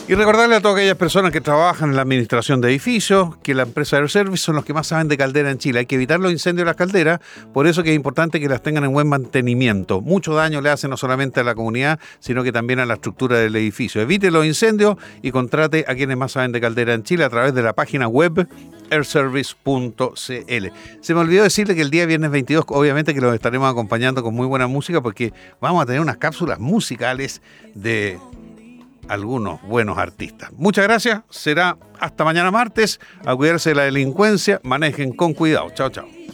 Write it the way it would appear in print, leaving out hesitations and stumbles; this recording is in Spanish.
Y recordarle a todas aquellas personas que trabajan en la administración de edificios que la empresa Air Service son los que más saben de caldera en Chile. Hay que evitar los incendios de las calderas, por eso que es importante que las tengan en buen mantenimiento. Mucho daño le hace no solamente a la comunidad, sino que también a la estructura del edificio. Evite los incendios y contrate a quienes más saben de caldera en Chile a través de la página web airservice.cl. Se me olvidó decirle que el día viernes 22, obviamente que los estaremos acompañando con muy buena música, porque vamos a tener unas cápsulas musicales de algunos buenos artistas. Muchas gracias, será hasta mañana martes. A cuidarse de la delincuencia, manejen con cuidado. Chao, chao.